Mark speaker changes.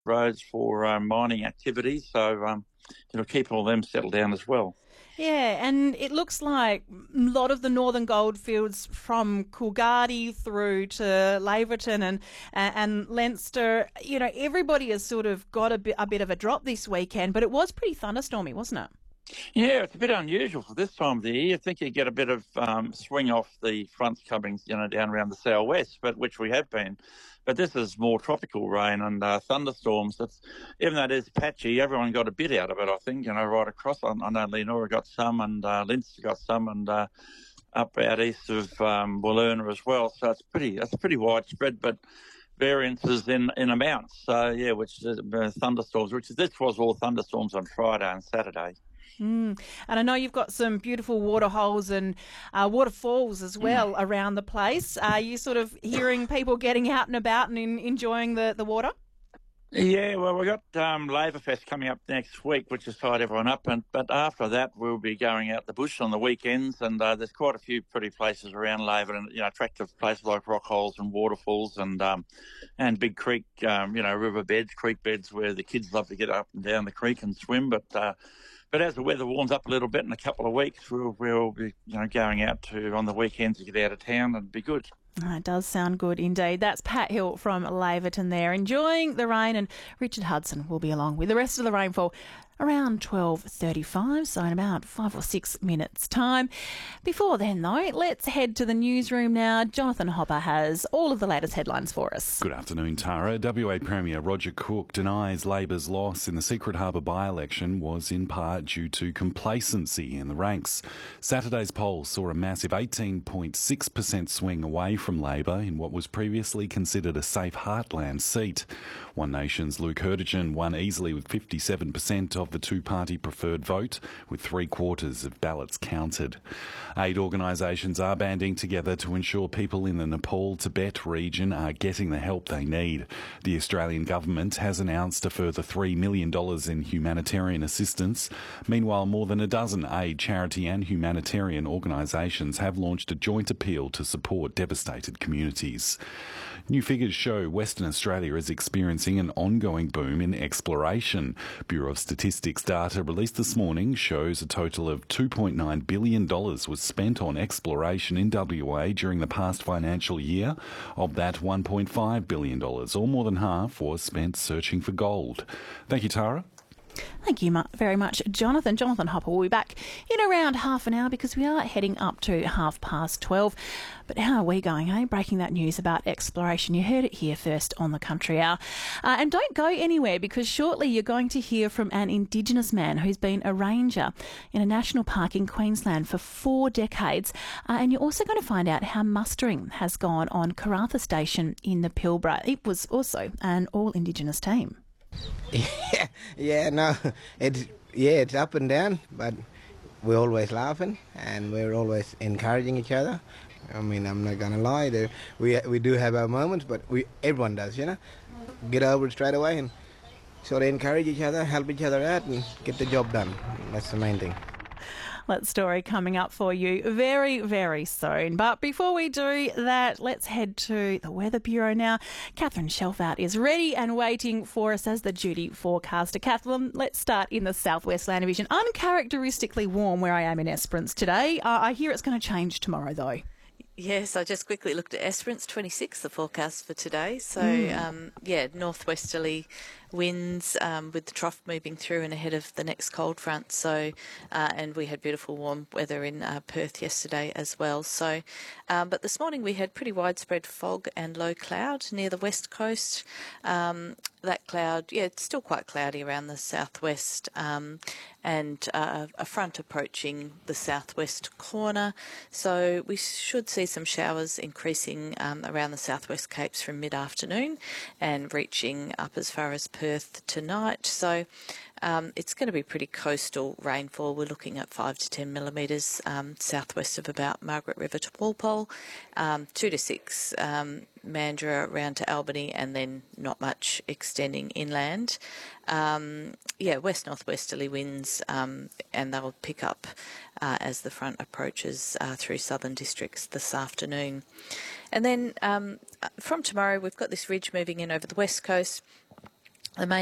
Speaker 1: roads for mining activities, so it'll keep all them settled down as well.
Speaker 2: Yeah, and it looks like a lot of the northern goldfields from Coolgardie through to Laverton and Leinster, everybody has sort of got a bit of a drop this weekend, but it was pretty thunderstormy, wasn't it?
Speaker 1: Yeah, it's a bit unusual for this time of the year. I think you get a bit of swing off the fronts coming, down around the southwest, but which we have been. But this is more tropical rain and thunderstorms. Even though it is patchy, everyone got a bit out of it, I think, right across. I know Leonora got some and Leinster got some and up out east of Willerna as well. So that's pretty widespread, but variances in amounts. So, yeah, which is thunderstorms, this was all thunderstorms on Friday and Saturday.
Speaker 2: Mm. And I know you've got some beautiful waterholes and waterfalls as well around the place. Are you sort of hearing people getting out and about and enjoying the water?
Speaker 1: Yeah, well, we've got Labourfest coming up next week, which has tied everyone up. But after that, we'll be going out the bush on the weekends, and there's quite a few pretty places around Labour, and attractive places like rock holes and waterfalls, and big creek, river beds, creek beds where the kids love to get up and down the creek and swim. But as the weather warms up a little bit in a couple of weeks, we'll be going out on the weekends to get out of town and be good.
Speaker 2: It does sound good indeed. That's Pat Hill from Laverton there, enjoying the rain, and Richard Hudson will be along with the rest of the rainfall around 12:35, so in about 5 or 6 minutes' time. Before then, though, let's head to the newsroom now. Jonathan Hopper has all of the latest headlines for us.
Speaker 3: Good afternoon, Tara. WA Premier Roger Cook denies Labor's loss in the Secret Harbour by-election was in part due to complacency in the ranks. Saturday's poll saw a massive 18.6% swing away from Labor in what was previously considered a safe heartland seat. One Nation's Luke Hurtigan won easily with 57% of the two-party preferred vote, with 3/4 of ballots counted. Aid organisations are banding together to ensure people in the Nepal-Tibet region are getting the help they need. The Australian government has announced a further $3 million in humanitarian assistance. Meanwhile, more than a dozen aid, charity and humanitarian organisations have launched a joint appeal to support devastated communities. New figures show Western Australia is experiencing an ongoing boom in exploration. Bureau of Statistics data released this morning shows a total of $2.9 billion was spent on exploration in WA during the past financial year. Of that, $1.5 billion, or more than half, was spent searching for gold. Thank you, Tara.
Speaker 2: Thank you very much, Jonathan. Jonathan Hopper will be back in around half an hour because we are heading up to 12:30. But how are we going, eh? Breaking that news about exploration. You heard it here first on the Country Hour. And don't go anywhere because shortly you're going to hear from an Indigenous man who's been a ranger in a national park in Queensland for 4 decades. And you're also going to find out how mustering has gone on Karratha Station in the Pilbara. It was also an all-Indigenous team.
Speaker 4: No, it's up and down, but we're always laughing and we're always encouraging each other. I mean, I'm not gonna lie, we do have our moments, but everyone does, get over it straight away and sort of encourage each other, help each other out, and get the job done. That's the main thing.
Speaker 2: That story coming up for you very, very soon. But before we do that, let's head to the Weather Bureau now. Catherine Shelfout is ready and waiting for us as the duty forecaster. Catherine, let's start in the southwest land division. Uncharacteristically warm where I am in Esperance today. I hear it's going to change tomorrow, though.
Speaker 5: Yes, I just quickly looked at Esperance, 26, the forecast for today. So, northwesterly winds with the trough moving through and ahead of the next cold front. So, and we had beautiful warm weather in Perth yesterday as well. So, but this morning we had pretty widespread fog and low cloud near the west coast. That cloud, it's still quite cloudy around the southwest, and a front approaching the southwest corner. So we should see some showers increasing around the southwest Capes from mid-afternoon and reaching up as far as Perth tonight. So it's going to be pretty coastal rainfall. We're looking at 5 to 10 millimetres southwest of about Margaret River to Walpole, 2 to 6 Mandurah around to Albany, and then not much extending inland. West-northwesterly winds, and they'll pick up as the front approaches through southern districts this afternoon. And then from tomorrow, we've got this ridge moving in over the west coast. The main